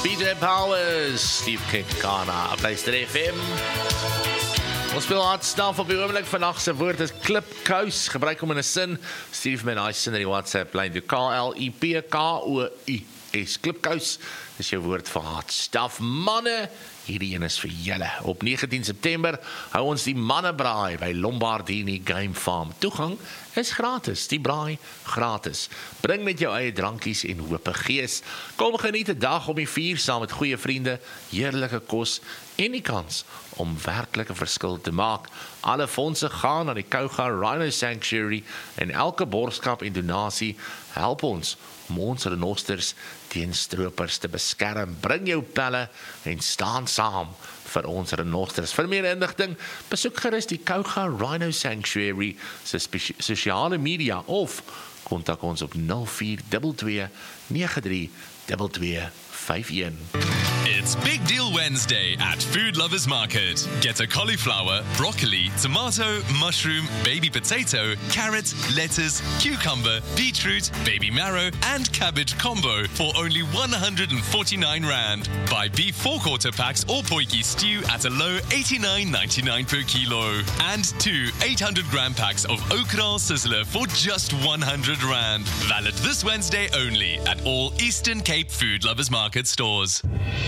PJ Powers, Steve Kekana, Pleister FM. Ons speel hardstaf op die oomblik. Vandag se woord is klipkous. Gebruik hom in 'n sin. Steve met daai sin in die WhatsApp lyn. Die KLIPKOUS. Klipkous is jou woord vir hardstaf. Manne, hierdie een is vir julle. Op 19 September hou ons die mannebraai by Lombardini Game Farm. Toegang is gratis, die braai gratis. Bring met jou eie drankies en hope gees. Kom geniet 'n dag om die vuur saam met goeie vriende, heerlike kos en die kans om werklik 'n verskil te maak. Alle fondse gaan na die Kouga Rhino Sanctuary en elke borgskap en donasie help ons om ons renosters teen stroopers te beskerm. Bring jou pelle en staan saam vir ons renosters. Vir meer inligting, besoek gerus die Kouga Rhino Sanctuary se sosiale media of kontak ons op 0422 93 2251. It's Big Deal Wednesday at Food Lovers Market. Get a cauliflower, broccoli, tomato, mushroom, baby potato, carrot, lettuce, cucumber, beetroot, baby marrow, and cabbage combo for only R149. Buy beef 4-quarter packs or potjie stew at a low $89.99 per kilo. And 2 800-gram packs of okra sizzler for just R100. Valid this Wednesday only at all Eastern Cape Food Lovers Market stores.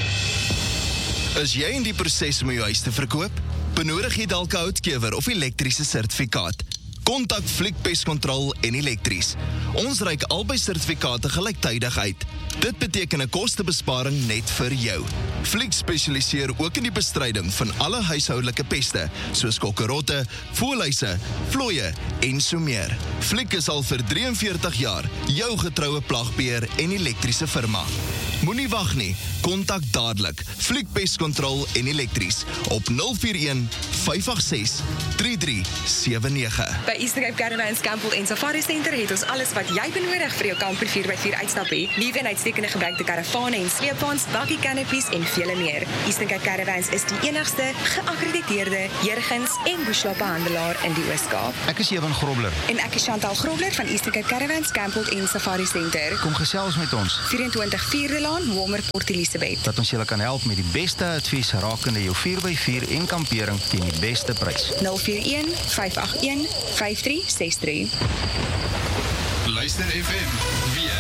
Is jy in die proses om jou huis te verkoop? Benodig jy dalk 'n houtkewer of elektriese sertifikaat? Kontak Fliek Pest Control en Elektries. Ons reik albei sertifikate gelyktydig uit. Dit beteken 'n kostebesparing net vir jou. Fliek spesialiseer ook in die bestryding van alle huishoudelike peste, soos kokkerotte, voëlhuise, vlooie en so meer. Fliek is al vir 43 jaar jou getroue plagbeheer en elektriese firma. Moenie wag nie, kontak dadelik Fliek Pest Control en Elektries op 041 586 3379. By Eastern Cape Caravans Campbell en Safari Center het ons alles wat jy benodig vir jou kamper 4x4 uitstappie. Nuwe en uitstekende gebruikte karavane en sleepwaens, bakkie canopies en vele meer. Eastern Cape Caravans is die enigste geakkrediteerde jurgens en bushloopbehandelaar in die Oos-Kaap. Ek is Ewan Grobler. En ek is Chantal Grobler van Eastern Cape Caravans Campbell en Safari Center. Kom gesels met ons. 24 Vierde Laan, Walmer, Port Elizabeth. Dat ons julle kan help met die beste advies rakende jou 4x4 en kampering teen die beste prys. 041 581 5363. Luister FM weer.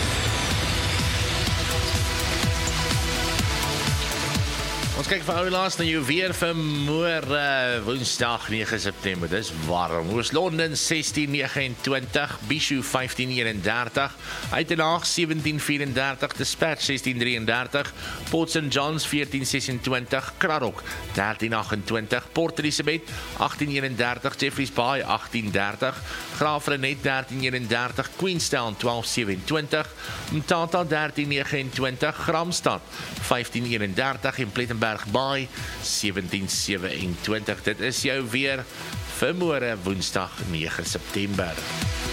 Ons kyk vir ou laas na jou weer vir môre Woensdag 9 September. Dis warm. Oos-London 16:29, Bishu 15:31, Uitenhaag 17:34, Dispatch 16:33, Port St John's 14:26, Kraddock 13:28, Port Elizabeth 18:31, Jeffreys Bay 18:30, Graafrenet 13:31, Queenstown 12:27, Mthatha 13:29, Gramstad 15:31 en Plettenberg Bay 17:27. Dit is jou weer vir môre Woensdag 9 September.